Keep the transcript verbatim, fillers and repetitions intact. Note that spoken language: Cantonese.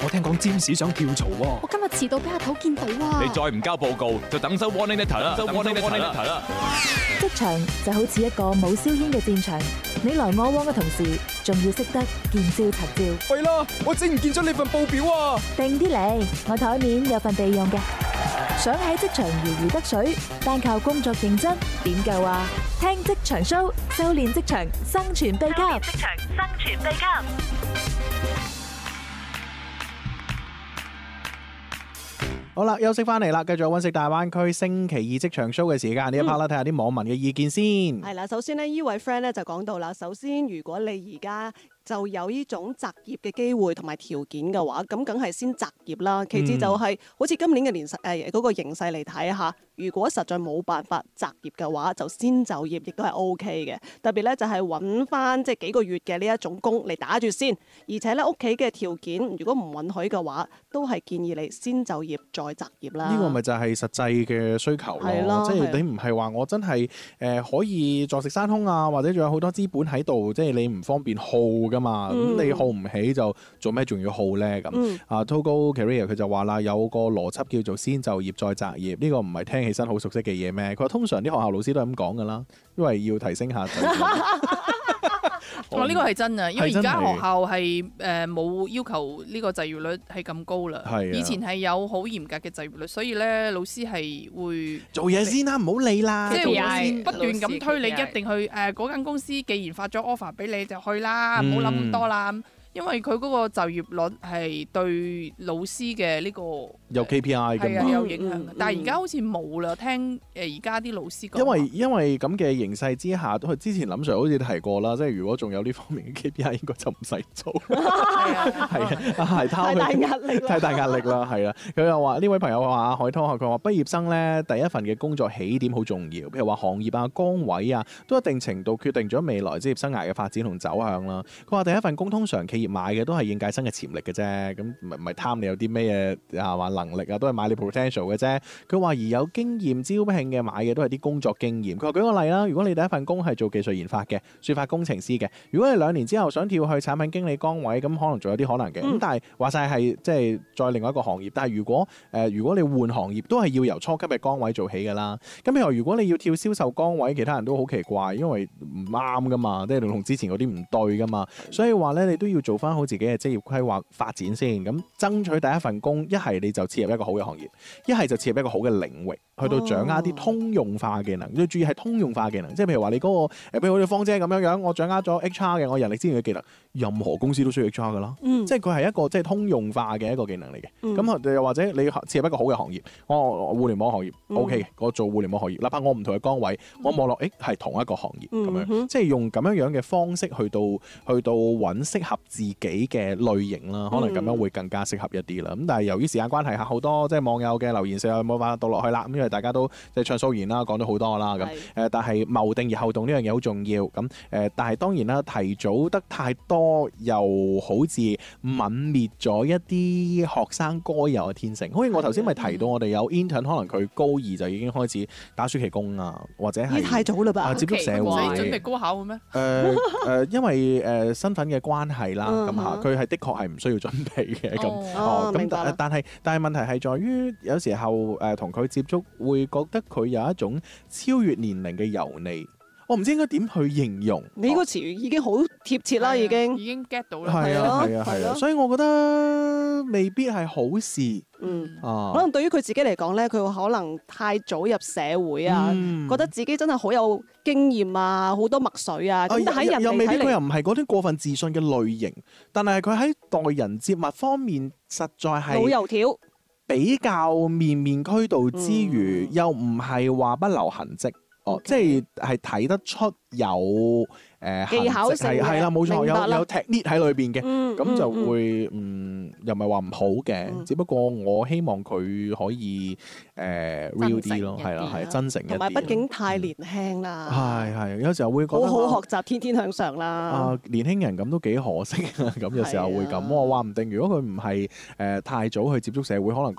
我聽講占士想跳槽喎。 我今日遲到俾阿頭見到啊！ 你再唔交報告，就等收 warning letter 啦，收 warning letter 啦。 職場就好似一個冇硝煙嘅戰場，你來我往嘅同時，仲要識得見招拆招。 喂啦，我整唔見咗你份報表啊！ 定啲嚟，我台面有份備用嘅。想喺職場如魚得水，單靠工作認真點夠啊？聽職場 show， 修煉職場生存秘笈。職場生存秘笈。 好啦，休息翻嚟啦，繼續揾食大灣區星期二職場 show 嘅時間，呢一 part 啦，睇下啲網民嘅意見先。 係啦，首先呢，呢位 friend 咧就講到啦，首先如果你而家就有呢種擇業嘅機會同埋條件嘅話，咁梗係先擇業啦。其次就係、是嗯、好似今年嘅年勢誒嗰個形勢嚟睇下，如果實在冇辦法擇業嘅話，就先就業亦都係 O K 嘅。特別咧就係揾翻即係幾個月嘅呢一種工嚟打住先，而且咧屋企嘅條件如果唔允許嘅話，都係建議你先就業再擇業啦。 呢個咪就係實際嘅需求咯，即係你唔係話我真係誒可以坐食山空啊，或者仲有好多資本喺度，即係你唔方便耗噶嘛，咁、嗯、你耗唔起就做咩仲要耗咧咁？嗯、啊 Togo Career 佢就話啦，有個邏輯叫做先就業再擇業，呢、呢個唔係聽起身好熟悉嘅嘢咩？佢話通常啲學校老師都係咁講噶啦，因為要提升下就我呢個係真啊，因為而家學校係誒冇要求呢個就業率係咁高啦。以前係有好嚴格嘅就業率，所以咧老師係會做嘢先啦，唔好理啦。 即係不斷咁推你，一定去誒嗰間公司，既然發咗 offer 俾你，就去啦，唔好諗咁多啦。因為佢嗰個就業率係對老師嘅呢個有 K P I 㗎嘛， 有影響。嗯、但係而家好似冇啦，聽誒而家啲老師講。 因為因為咁嘅形勢之下，都之前林 Sir 好似提過啦，即係如果仲有呢方面嘅 K P I，應該就唔使做。係啊，係啊，太大壓力， 太大壓力啦，係啦。佢又話呢位朋友話海濤，佢話畢業生咧第一份嘅工作起點好重要，譬如話行業啊、崗位啊，都一定程度決定咗未來職業生涯嘅發展同走向啦。佢話第一份工通常企業買嘅都係應屆生嘅潛力嘅啫，咁唔係唔係貪你有啲咩嘢啊話能力啊，都係買你 potential 嘅啫。佢話而有經驗招聘嘅買嘅都係啲工作經驗。佢話舉個例啦，如果你第一份工係做技術研發嘅、說法工程師嘅，如果你兩年之後想跳去產品經理崗位，咁可能仲有啲可能嘅。咁、嗯、但係話晒係即係再另外一個行業。但係如果誒、呃、如果你換行業，都係要由初級嘅崗位做起㗎啦。咁譬如如果你要跳銷售崗位，其他人都好奇怪，因為唔啱㗎嘛，即係同之前嗰啲唔對㗎嘛。所以話咧，你都要做翻好自己嘅職業規劃發展先，咁爭取第一份工，一係你就切入一個好嘅行業，一係就切入一個好嘅領域，去到掌握啲通用化技能。要注意係通用化技能，即係譬如話你嗰、那個誒，譬如好似芳姐咁樣樣，我掌握咗 H R 嘅，我人力資源嘅技能，任何公司都需要 H R 噶啦，嗯、即係佢係一個即係通用化嘅一個技能嚟嘅。咁又、嗯、或者你切入一個好嘅行業，我互聯網行業、嗯、OK，我做互聯網行業，哪怕我唔同嘅崗位，我望落誒係同一個行業咁樣，嗯、即係用咁樣樣嘅方式去到去到揾適合自己嘅類型啦，可能咁樣會更加適合一啲啦。咁但係由於時間關係，好多即係網友嘅留言上冇辦法讀落去啦。咁因為大家都即係暢所欲言啦，講咗好多啦。咁誒，但係謀定而後動呢樣嘢好重要。咁誒，但係當然啦，提早得太多又好似泯滅咗一啲學生該有嘅天性。好似我頭先咪提到，我哋有 intern 可能佢高二就已經開始打暑期工啊，或者係太早啦吧？ 接觸社會， 唔使準備高考嘅咩？ 誒誒，因為誒身份嘅關係啦，咁嚇佢係的確係唔需要準備嘅咁。哦，咁但但係但係問題係在於有時候誒同佢接觸會覺得佢有一種超越年齡嘅油膩。我唔知應該點去形容。 你呢個詞語已經好貼切啦，已經已經 get 到啦。 係啊係啊係啊，所以我覺得未必係好事。 嗯，啊、可能對於佢自己嚟講咧，佢可能太早入社會啊，嗯、覺得自己真係好有經驗啊，好多墨水啊。咁但喺人哋睇嚟，又未必佢又唔係嗰啲過分自信嘅類型，但係佢喺待人接物方面實在係老油條， 比較面面俱到之餘，嗯、又唔係話不留痕跡。哦，即係係睇得出有誒、呃、 技巧性嘅， 係啦，冇錯，有有 technique 喺裏邊嘅，咁、嗯、就會嗯又唔係話唔好嘅，嗯、只不過我希望佢可以誒、呃、real 啲咯，係啦，係真誠一啲。同埋畢竟太年輕啦， 係係、嗯、有時候會覺得好好學習，天天向上啦。 啊，年輕人咁都幾可惜啊！咁有時候會咁，我話唔定如果佢唔係誒太早去接觸社會，可能